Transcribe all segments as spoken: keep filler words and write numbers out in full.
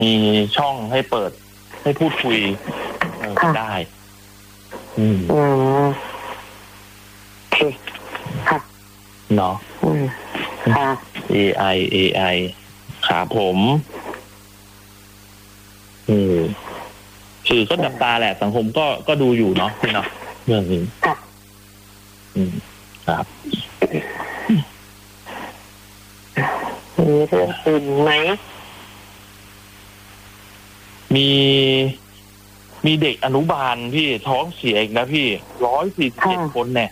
มีช่องให้เปิดให้พูดคุยได้ อืมอืมโอเคค่ะเนาะอืมค่ะเอ ไอ เอ ไอ ครับผมอืมสื่อก็จับตาแหละสังคมก็ก็ดูอยู่เนาะพี่เนาะเรื่องนี้ค่ะอืมครับมีเรื่องอื่นไหมมีมีเด็กอนุบาลพี่ท้องเสียอีกนะพี่ร้อยสี่สิบเจ็ดคนเนี่ย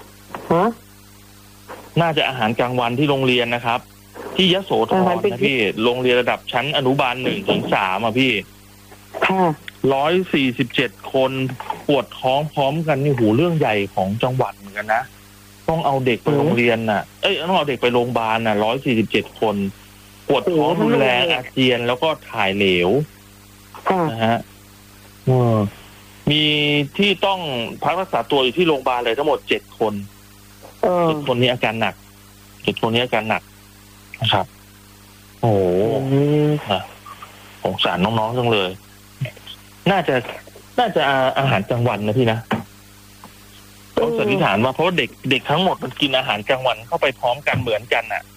น่าจะอาหารกลางวันที่โรงเรียนนะครับ ที่ยโสธรนะพี่โรงเรียนระดับชั้นอนุบาลหนึ่งถึงสามอ่ะพี่ร้อยสี่สิบเจ็ดคนปวดท้องพร้อมกันนี่หูเรื่องใหญ่ของจังหวัดเหมือนกันนะต้องเอาเด็กไปโรงเรียนน่ะเอ้ยต้องเอาเด็กไปโรงพยาบาลน่ะร้อยสี่สิบเจ็ดคนปวดท้องรุนแรงอาเจียนแล้วก็ถ่ายเหลวนะฮะมีที่ต้องพักรักษาตัวอยู่ที่โรงพยาบาลเลยทั้งหมดเจ็ดคนเจ็ดคนนี้อาการหนักเจ็ดคนนี้อาการหนักนะครับโอ้โหสงสารน้องๆจังเลยน่าจะน่าจะอาหารกลางวันนะพี่นะต้องสันนิษฐานว่าเพราะเด็กเด็กทั้งหมดมันกินอาหารกลางวันเข้าไปพร้อมกันเหมือนกันน่ะ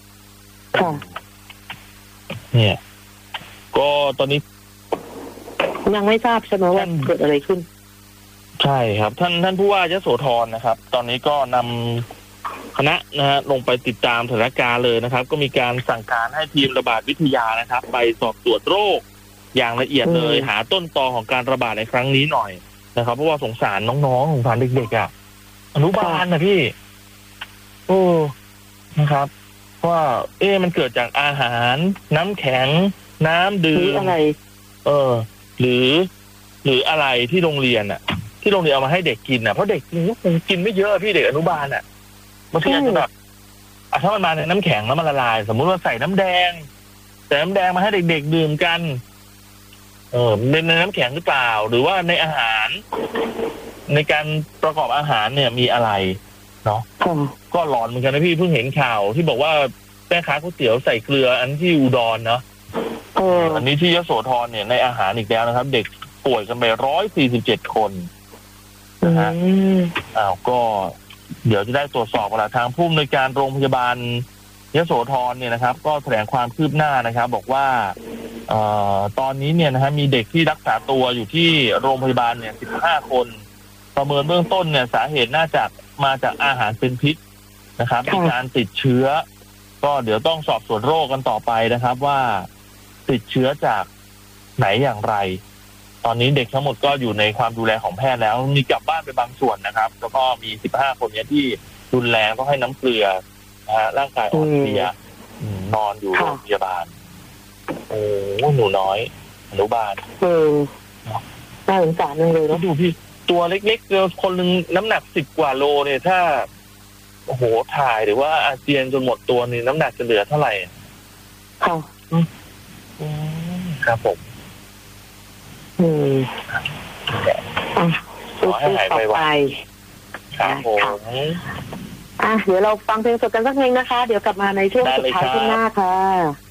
เนี่ยก็ตอนนี้ยังไม่ทราบใช่ไหมว่าเกิดอะไรขึ้นใช่ครับท่านท่านผู้ว่ายโสธรนะครับตอนนี้ก็นำคณะนะฮะลงไปติดตามสถานการณ์เลยนะครับ ก็มีการสั่งการให้ทีมระบาดวิทยานะครับไปสอบตรวจโรคอย่างละเอียดเลยหาต้นตอของการระบาดในครั้งนี้หน่อยนะครับเพราะว่าสงสารน้องๆสงสารเด็กๆอ่ะอนุบาลนะพี่โอ้นะครับว่าเอ๊ะมันเกิดจากอาหารน้ำแข็งน้ำดื่มอะไรเออหรือหรืออะไรที่โรงเรียนอ่ะที่โรงเรียนเอามาให้เด็กกินอ่ะเพราะเด็กกินก็คงกินไม่เยอะพี่เด็กอนุบาลอ่ะบางทีอาจจะแบบอ่ะถ้ามันมาในน้ำแข็งแล้วมันละลายสมมุติว่าใส่น้ำแดงใส่น้ำแดงมาให้เด็กๆดื่มกันเออในน้ำแข็งหรือเปล่าหรือว่าในอาหารในการประกอบอาหารเนี่ยมีอะไรเนาะก็หลอนเหมือนกันนะพี่เพิ่งเห็นข่าวที่บอกว่าแม่ค้าก๋วยเตี๋ยวใส่เกลืออันที่อุดรเนาะอันนี้ที่ยโสธรเนี่ยในอาหารอีกแล้วนะครับเด็กป่วยกันไปร้อยสี่สิบเจ็ดคนนะฮะอ้าวก็เดี๋ยวจะได้ตรวจสอบกันละทางผู้อำนวยการโรงพยาบาลยโสธรเนี่ยนะครับก็แถลงความคืบหน้านะครับบอกว่าเอ่อตอนนี้เนี่ยนะฮะมีเด็กที่รักษาตัวอยู่ที่โรงพยาบาลเนี่ยสิบห้าคนประเมินเบื้องต้นเนี่ยสาเหตุน่าจะมาจากอาหารเป็นพิษนะครับมีการติดเชื้อก็เดี๋ยวต้องสอบสวนโรคกันต่อไปนะครับว่าติดเชื้อจากไหนอย่างไรตอนนี้เด็กทั้งหมดก็อยู่ในความดูแลของแพทย์แล้วมีกลับบ้านไปบางส่วนนะครับแล้วก็มีสิบห้าคนเนี้ยที่รุนแรงต้องให้น้ำเกลือนะฮะร่างกายอ่อนเพลียนอนอยู่โรงพยาบาลโอ้หนูน้อยอนุบาลเออน่าสงสารจังเลยแล้วดูพี่ตัวเล็กๆคนนึงน้ำหนักสิบกว่าโลเนี่ยถ้าโอ้โหถ่ายหรือว่าอาเจียนจนหมดตัวนี่น้ำหนักจะเหลือเท่าไหร่ค่ะครับผมอืมขอให้หายไปไวครับผมอ่ะเดี๋ยวเราฟังเพลงสดกันสักเพลงนะคะเดี๋ยวกลับมาในช่วงสุดท้ายช่วงหน้าค่ะ